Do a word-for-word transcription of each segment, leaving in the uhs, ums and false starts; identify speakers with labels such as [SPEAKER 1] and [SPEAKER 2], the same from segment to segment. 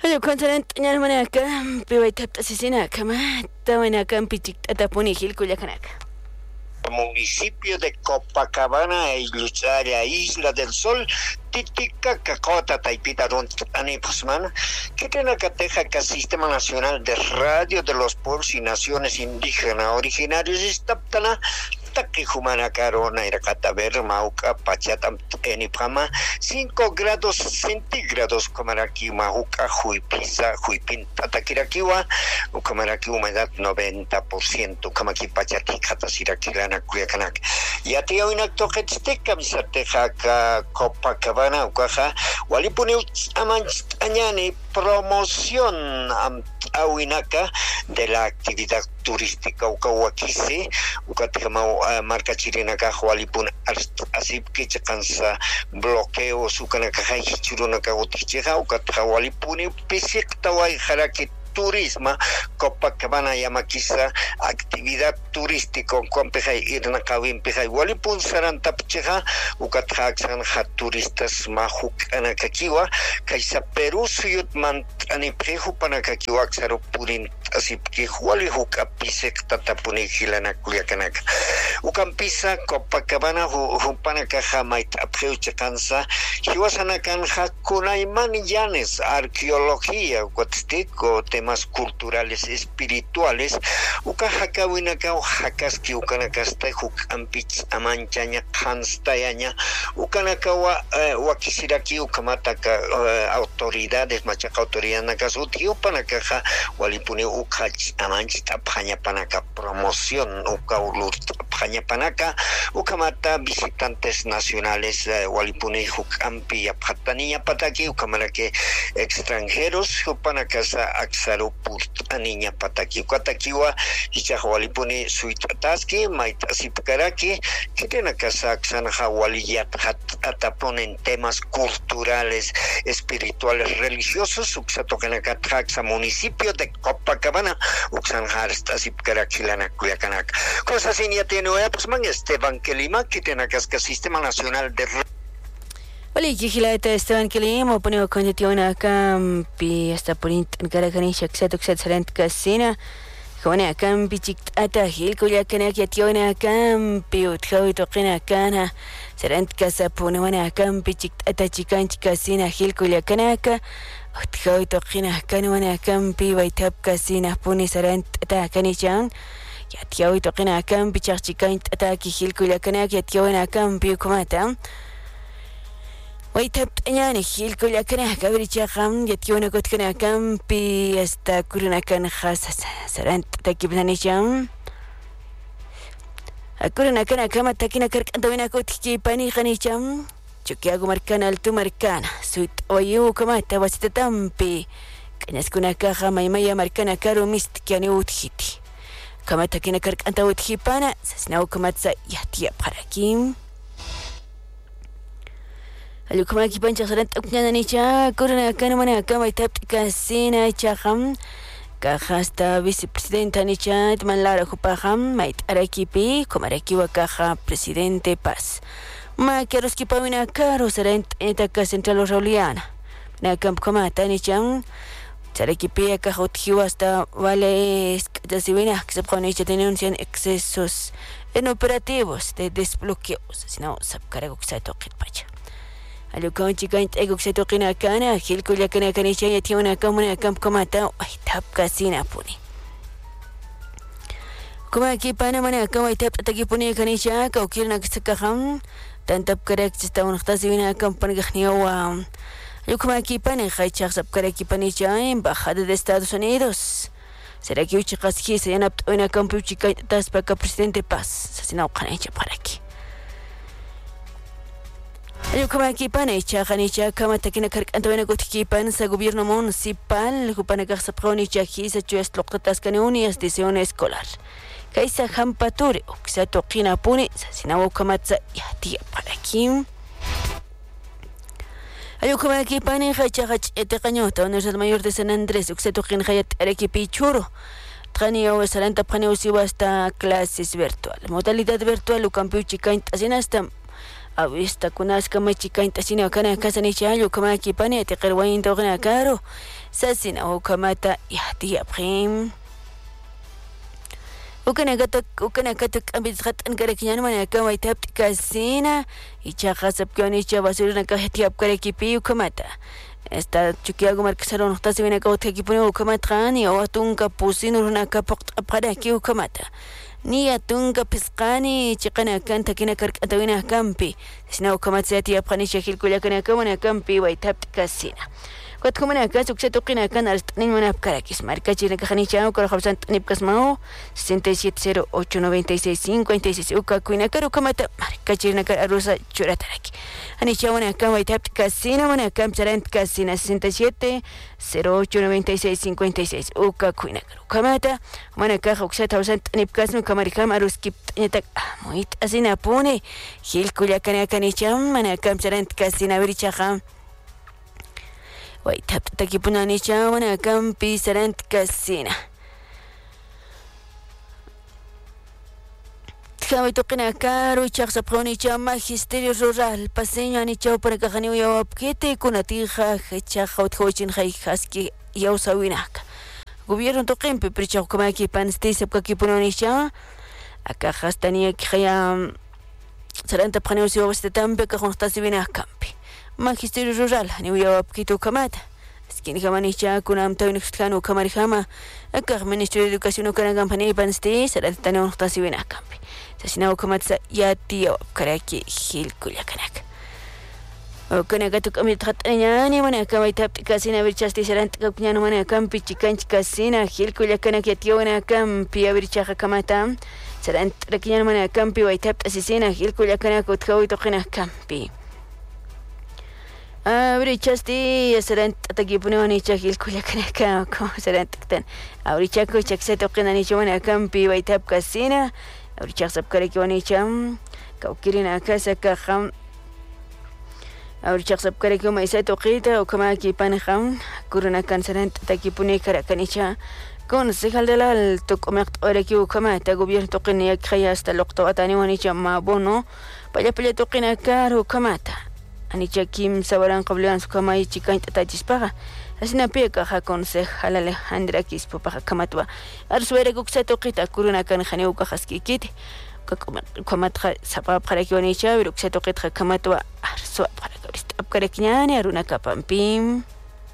[SPEAKER 1] Hello, kontinent ñan manaka, piway tapta sisina kama, tawanaka pichik atapuni hilkuyakanaka.
[SPEAKER 2] Municipio de Copacabana e Ilucharia, Isla del Sol, Titicaca, Cota, Taipita, Ani Pasman, que tiene que teja que Sistema Nacional de Radio de los Pueblos y Naciones Indígenas Originarios, Istaptana, Taki Humana Carona, Irakataber, Mauca, Pachatam, Enipama, cinco grados centígrados, Comaraki, Mahuca, Huipisa, Huipinta, Takirakiwa, Ucamaraki, humedad noventa por ciento, Kamaki, Pachati, Katasiraquilana, Cuyacanak. Y a ti hoy no toques de camisateja, Copacabana, Ucaja, Walipuni, Amanchani, promoción a Huinaca de la actividad turística Ucahuaquise, Ucatejamau, marca chilena Cajualipun, así que se cansa bloqueo, su canacaja y churuna cagoticheja, Ucatejawalipuni, Pisictawai, Jaraki. Turismo, Copacabana Yamaquisa, actividad turística, Compeja Irna Kawin Peja, Walipun Sarantapcheja, Ucatjaxan, turistas Mahuk Anakakiwa, Kaisa Perú, Suyut Mantanipreju Panakakiwa, Xaropurin, así que Hualihuka Pisek Tatapuni Hilana Kuyakanak. Ucampisa, Copacabana, Hupanakaja, Mait Apreuchakansa, Hiwasanakan Hakunaiman Yanes, arqueología, Guatstico, temas culturales, espirituales, Ucajaca, Winacao, Hacaski, Ucanacasta, Hucampich, Amanchaña, Hanstayaña, Ucanakawa, Wakisiraki, Ucamataka, autoridades, Machaca, autoridad, Nakasuti, Upanacaja, Walipuni, Ukach, Amanchita, Paña Panaca, promoción, Ucaulut, Paña Panaca, Ucamata, visitantes nacionales, Walipuni, Hucampi, Apatania, Pataki, Ucamarake, extranjeros, Upanacasa, Axarupurt, Aniña Pataki, Quatakiwa, Ichahualipuni, Suitataski, Maitasipkaraki, que tiene casa Axan Hawaliyat, Ataponen temas culturales, espirituales, religiosos, Uxatocanacataxa, municipio de Copacabana, Uxan Harstasipkaraki, Lana Cuyacanak. Cosas sin ya tiene pues man Esteban Kelima, que tiene casca Sistema Nacional de
[SPEAKER 1] Wala ikikilata Esteban Kelima, poneo konditiona campi, hasta por intancaracani, shaksato xatsarant casina, Kona campi chiktata, hilkuya kanak yationa campi, utkawi tokina kana, sarant casapuna wana campi chiktata chikanch casina, hilkuya kanaka, utkawi tokina kana wana campi, waitap casina, puni sarant ta kanichan. Yatiawi tokina campi, chachikant ataki, hilkuya kanak yationa campi, kumata. Waitap anyani hilkuya kana kabrichaqam yationa kotkana campi hasta kuruna kan khasas sarant takibnanishan akuruna kana kama takina karkantawina kotki pani khanicham chukiago marcana altu marcana suit oyu kama tawasita tampi kanaskuna kaja maymaya marcana karo mist kiani uthiti kama takina karkantawuthi pana sasnau kama tsa yatia parakim Alu kama kipancha sarant aknyana nicha kuruna kana mana kama itap kasina chaham kahasta vicepresidenta nicha manlara kupaham mait arakipi komaraki wakaha presidente paz ma keros kipawina karo sarant etaka central rauliana na kamp kama tanichan Charakipi akahothiwa hasta vale escasivina que se poniche denuncian excesos en operativos de desbloqueos sino sabkarago que se toqit pacha Alukan chikant ego que se toqina kana hilkuya kana kanicha yationa kamuna kamp kamata ay tap kasina puni Kuma aquí pana mana kama tap taki puni kanicha ka ukirna kisakaham tan tap karak sista unkhtasivina kamp pangakhniwa Alukan aquí pana khaychaq sabkaraki panicha embajada de Estados Unidos Será que uchiqaski se yanap una kamp uchikait taspaka presidente Paz sasina uqanaicha paraki Ayo kama kipan echa khanicha kama takina karkantawena kutkipan sa gobierno municipal kupana kaxapqoni chaki sa chues loqtas kanuni estación escolar kaisa hampaturi uksa toqina puni sa sinawo kamatsa yati parakim Ayo kama kipan echa khach etaqañota Universidad Mayor de San Andrés uksa toqin khayat arakipi churo Tqaniyo salanta pqaniyo siwa hasta clases virtual modalidad virtual ukampiuchi kaint asinasta awista kunaska machikainta sina kana kasani chayo kama kipane te qirwain togna karo sasina o kamata yahti abkhim ukana gatak ukana katak ambit khatan kare kinyan mana kama itap kasina icha khasab kyoni cha basurna ka hetiap kare kipi ukamata esta chukiago markasaro no tasi vena ka kipune ukamata ni o atunka pusino na ka paqt abqada ki ukamata ni atunka pisqani chiqana kan takina karqatawina kampi sina ukamata yati abqani shakil kulakana kamana kampi wa itap kasina Kuat kumana ka sukse toqina kan arstnin mana karakis marca china khani chao kor khabsan tnip kasmao sesenta y siete cero ocho noventa y seis cincuenta y seis uka kuina karo kamata marca china kar arusa churataraki ani chao mana ka wai tap kasina mana kam charant kasina sesenta y siete cero ocho noventa y seis cincuenta y seis uka kuina karo kamata mana ka khuksa tawsan tnip kasmu kamarikam arus kip tnetak moit asina pune hil kulya kana kani cham mana kam charant kasina bericha kham Wai tap taki punani chawana kampi sarant kasina. Tkawai toqina karo chaq sapqoni cha magisterio rural paseño ani chau para kajani yawapkete kunatija hecha jaut hochin jai haski yawsawinaka. Gobierno toqimpe prichaq kumaki pansti sapkaki punani cha aka hastania kaya saranta pqani usiwasta tampe kajonstasi vina kampi. Magisterio rural ni uyawapkito kamata skin kamani cha kunam tawin xtlano kamari kama akar Ministerio de Educación kana campaña panste saratane untasi vina kampi sasina kamata yati karaki hil kulyakanak o kana gatu kamit khatanya ni mana kamai tap kasina virchasti sarant kapnya mana kampi chikanch kasina hil kulyakanak yati wana kampi avirchaha kamata sarant rakinya mana kampi wa tap asisina hil kulyakanak utkawi toqina kampi Abrichasti serent atagipune wani chakil kulakana ka ko serent tan abrichako chakse toqina ni chwana kampi waitab kasina abrichak sab kare ki wani cham ka ukirina kasa ka kham abrichak sab kare ki maisa toqita o kama ki pan kham kuruna kan serent atagipune kara kanicha con sejal delal toqomeq ore ki kama ta gobierno toqini yak khaya hasta loqto atani wani cham ma bono paya paya toqina karo kamata ani chakim sabaran qablan sukamai chikan tatajispaga asina peka ha consejal Alejandra Quispo paga kamatwa arsuere guksato qita kuruna kan khaniu ka khaskikit ka kamatra sapa para ki oni cha viruksato qita kamatwa arsu para ka ap kare knyani aruna kapampim.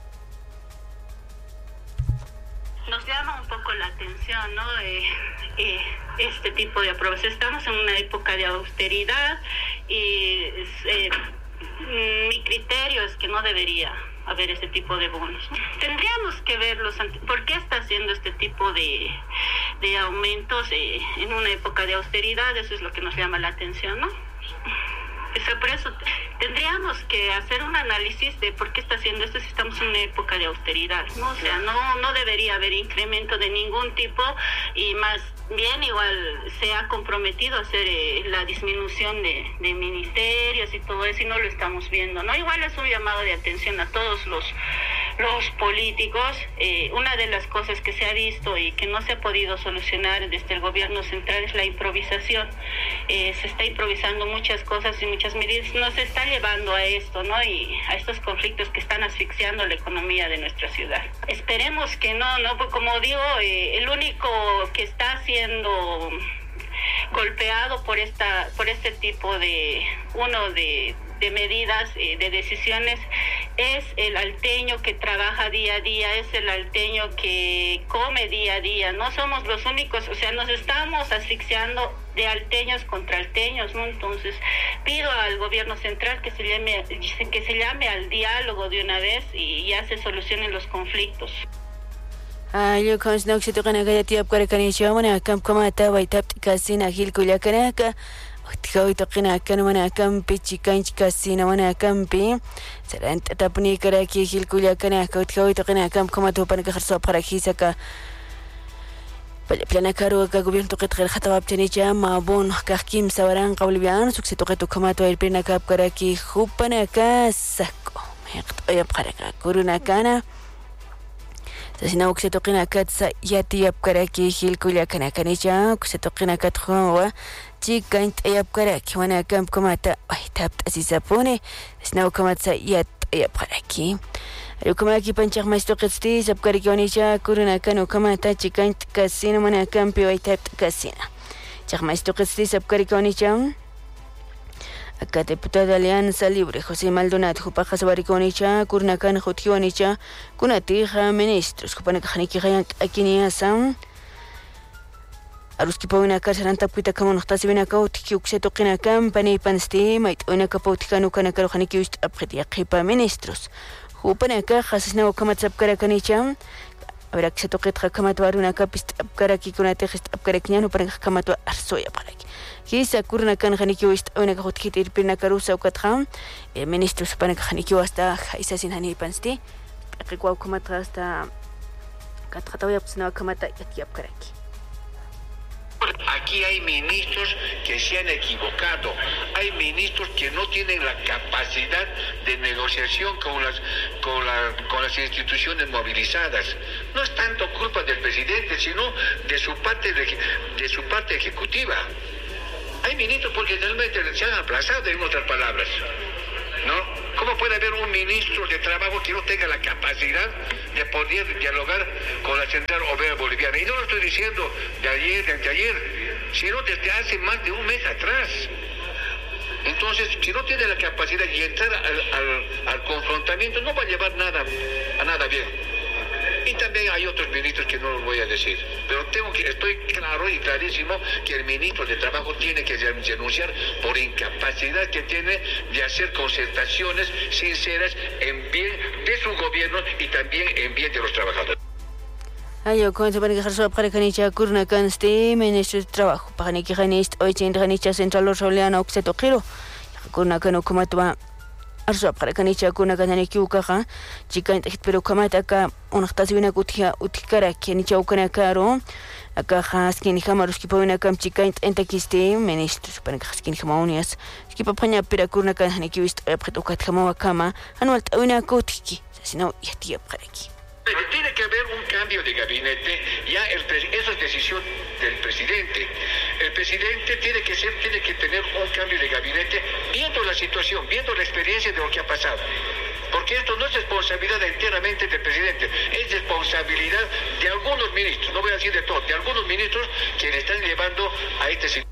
[SPEAKER 3] Nos llama un poco la atención, ¿no? Eh, eh, este tipo de aprobación. Estamos en una época de austeridad y eh, mi criterio es que no debería haber este tipo de bonos. Tendríamos que verlos, ¿por qué está haciendo este tipo de, de aumentos eh, en una época de austeridad? Eso es lo que nos llama la atención, ¿no? Eso, por eso tendríamos que hacer un análisis de por qué está haciendo esto si estamos en una época de austeridad, ¿no? O sea, no, no debería haber incremento de ningún tipo y más bien igual se ha comprometido a hacer eh, la disminución de, de ministerios y todo eso y no lo estamos viendo, ¿no? Igual es un llamado de atención a todos los los políticos. Eh, una de las cosas que se ha visto y que no se ha podido solucionar desde el gobierno central es la improvisación. Eh, se está improvisando muchas cosas y muchas medidas, nos está llevando a esto, ¿no? Y a estos conflictos que están asfixiando la economía de nuestra ciudad. Esperemos que no, ¿no? Pues como digo, eh, el único que está siendo golpeado por esta, por este tipo de, uno de de medidas, eh, de decisiones, es el alteño que trabaja día a día, es el alteño que come día a día. No somos los únicos, o sea, nos estamos asfixiando de alteños contra alteños, ¿no? Entonces, pido al gobierno central que se llame, que se llame al diálogo de una vez y ya se solucionen los conflictos.
[SPEAKER 1] Ayo kons nok situ kana kaya tiap kare kani chamana kam kama ta bai tap kasina hil kulia kana ka Tikaw ito kinakan mana kampi chikan chikasina mana kampi sarant tapni kara ki hil kulia kana ka tikaw ito kinakam kama to pan ka kharso para khisa ka plana karo ka gobierno to qitqil khatawab tani jama bon ka kim sawaran qawl bian sukse to qito kama to el plana kap kara ki khupana ka sako meqt ayab kara ka kuruna kana Sasina ukse toqina kat sa yati yap kara ki hil kulia kana kanicha ukse toqina kat khwa chica intayapkaraki wana kamp komata ay tapt asisapone snaw komatsa yat ayapkaraki Rukumaki panchak maestro qitsti sapkariki onisha kuruna kanu komata chica int casino wana kampi ay tapt casino chak maestro qitsti sapkariki onisha Acá diputado Alianza Libre José Maldonado Jupaja Sabariconicha Kurnakan Jutkiwanicha Kunatija Ministros Kupanakhaniki Hayan Akiniasa Aruski Pawina Kasaranta Pita Kamonta Sibina Kauti Ukseto Kinakam Pani Pansti Mait Unaka Pautikanu Kanakaro Haniki Ust Apretia Kipa Ministros Jupanaka Hasna Kamatsap Karakanicha Habrá que se toque Kamatwa Runaka Pist Karaki Kunatejist Apkarakniano para Kamatwa Arsoya Paraki Kisa kurna kan haniki wist una khotkhit irpirna karusa ukatkham el ministro supana haniki wasta isa sin hani pansti qikwa kumat hasta katkhataw yapsna kamata yatyap karaki
[SPEAKER 4] Aquí hay ministros que se han equivocado, hay ministros que no tienen la capacidad de negociación con las, con, la, con las instituciones movilizadas. No es tanto culpa del presidente, sino de su parte, de, de su parte ejecutiva. Hay ministros porque realmente se han aplazado, en otras palabras, ¿no? ¿Cómo puede haber un ministro de trabajo que no tenga la capacidad de poder dialogar con la Central Obrera Boliviana? Y no lo estoy diciendo de ayer, de anteayer, sino desde hace más de un mes atrás. Entonces, si no tiene la capacidad de entrar al, al, al confrontamiento, no va a llevar nada, a nada bien. Y también hay otros ministros que no los voy a decir. Pero tengo que, estoy claro y clarísimo que el ministro de Trabajo tiene que renunciar por incapacidad que tiene de hacer concertaciones sinceras en bien de su gobierno y también en bien de los trabajadores.
[SPEAKER 1] Ayo cuando van a dejar solo para canicha kurna canste ministro de Trabajo para ni que ganist hoy tiene canicha central los oleana oxeto giro kurna cano como toma Arso para canicha kuna kanani kiukaha chica intajit pero kamata ka unahtasi bina kutia utikara kenicha ukana karo aka haskin hamaros kipawina kam chica intakiste ministros para haskin hamaunias skipa panya pira kurna kanani kiwist apret ukat hamawa kama anual tawina kutiki sino yatia paraki
[SPEAKER 4] Tiene que haber un cambio de gabinete, ya el, eso es decisión del presidente. El presidente tiene que ser, tiene que tener un cambio de gabinete viendo la situación, viendo la experiencia de lo que ha pasado. Porque esto no es responsabilidad enteramente del presidente, es responsabilidad de algunos ministros, no voy a decir de todos, de algunos ministros que le están llevando a este situación.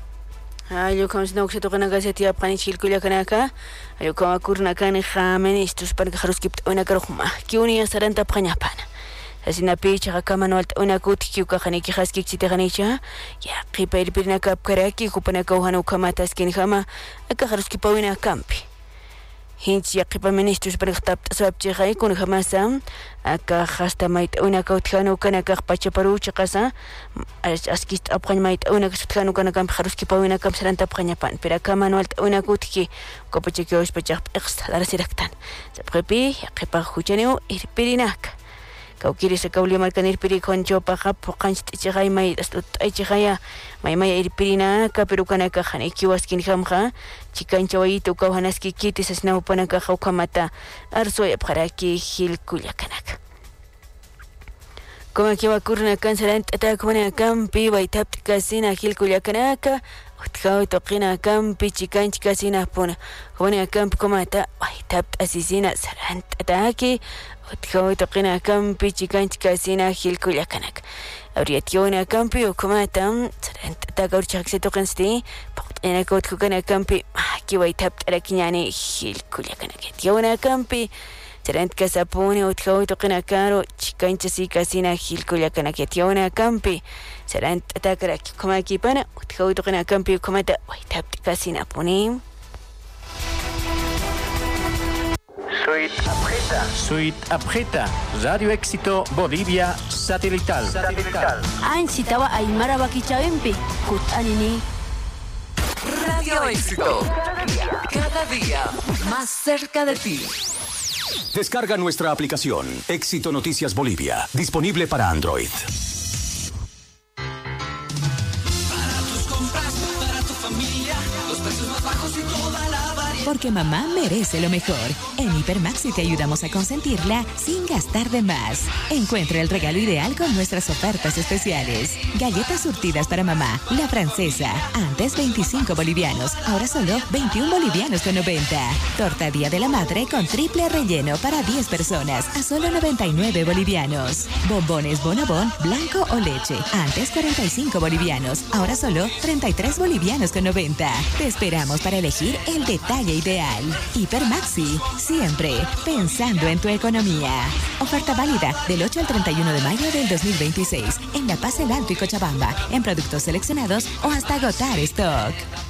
[SPEAKER 1] Ayo kami sino que se toca na gazeti apani chilkulia kanaka ayo kama kurna kani ha ministros para que harus kipt una karhuma kiuni asaranta panyapana asina picha kama no alta una kuti kiuka khani ki khaski kiti khanicha ya qipa irpirna kap karaki kupana kauhanu kama taskin khama aka harus kipawina kampi hinchi ya qipa ministros para que tap sabchi khai kun khamasa aka hasta mait una kautkanu kana ka pacha parucha qasa askist apqan mait una kautkanu kana kam harus kipawina kam saranta pqanyapan pero kama no alta una kutki kopache ki os pachaq iqsa dar siraktan sabqi ya qipa khuchaniu irpirinaka Kaukiri se kauli markan irpiri koncho paja pokanst chigai mai astut ai chigaya mai mai irpirina ka perukana ka khane kiwaskin khamkha chikancho ai to kauhanaski kiti sasna upana ka khaukamata arso ya paraki hil kulyakanaka Como que va kurna kansalant atakwana kampi vai tapt kasina hil kulyakanaka utkhau toqina kampi chikanch kasina puna kwana kampi komata vai tapt asisina sarant ataki Utkhau toqina kampi chikanch kasina hil kulyakanak Auriationa kampi ukumata sarant ataka urchakse toqinsti paqtena kautkana kampi ki vai tapt arakinyani hil kulyakanak Tiona kampi sarant kasapuni utkhau toqina karo chikanch si kasina hil kulyakanak Tiona kampi sarant ataka kuma kipana utkhau toqina kampi ukumata vai tapt kasina puni
[SPEAKER 5] Suite Aprieta.
[SPEAKER 6] Suite Aprieta. Radio Éxito Bolivia Satelital.
[SPEAKER 5] Satelital.
[SPEAKER 1] Ancitawa Aymara Bakichawimpi. Kutanini.
[SPEAKER 7] Radio Éxito. Cada día más cerca de ti.
[SPEAKER 8] Descarga nuestra aplicación Éxito Noticias Bolivia, disponible para Android.
[SPEAKER 9] Para tus compras, para tu familia, los precios más bajos y toda la variedad. porque mamá merece lo mejor. En Hipermaxi te ayudamos a consentirla sin gastar de más. Encuentra el regalo ideal con nuestras ofertas especiales. Galletas surtidas para mamá, la francesa, antes veinticinco bolivianos, ahora solo veintiún bolivianos con noventa. Torta Día de la Madre con triple relleno para diez personas, a solo noventa y nueve bolivianos. Bombones Bonobón, blanco o leche, antes cuarenta y cinco bolivianos, ahora solo treinta y tres bolivianos con noventa. Te esperamos para elegir el detalle ideal. Hipermaxi, siempre pensando en tu economía. Oferta válida del ocho al treinta y uno de mayo del dos mil veintiséis en La Paz, El Alto y Cochabamba, en productos seleccionados o hasta agotar stock.